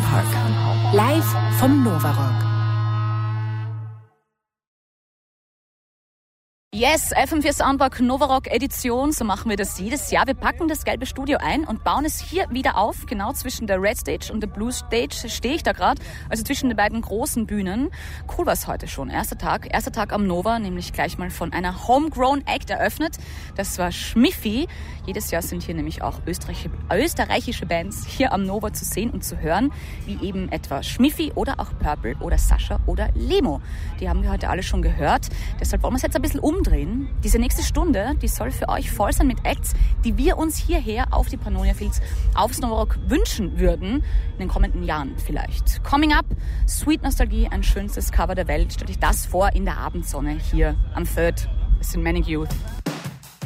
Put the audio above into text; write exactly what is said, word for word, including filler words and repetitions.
Park. Live vom Nova Rock. Yes, F M vier Soundpark Nova Rock Edition, so machen wir das jedes Jahr. Wir packen das gelbe Studio ein und bauen es hier wieder auf. Genau zwischen der Red Stage und der Blue Stage stehe ich da gerade, also zwischen den beiden großen Bühnen. Cool war es heute schon. Erster Tag, erster Tag am Nova, nämlich gleich mal von einer Homegrown Act eröffnet. Das war Schmiffi. Jedes Jahr sind hier nämlich auch österreichische, österreichische Bands hier am Nova zu sehen und zu hören, wie eben etwa Schmiffi oder auch Purple oder Sascha oder Lemo. Die haben wir heute alle schon gehört. Deshalb wollen wir es jetzt ein bisschen umdrehen. Diese nächste Stunde, die soll für euch voll sein mit Acts, die wir uns hierher auf die Pannonia Fields aufs Nova Rock wünschen würden, in den kommenden Jahren vielleicht. Coming up, Sweet Nostalgie, ein schönstes Cover der Welt. Stellt euch das vor in der Abendsonne hier am Third. Das sind Manic Youth.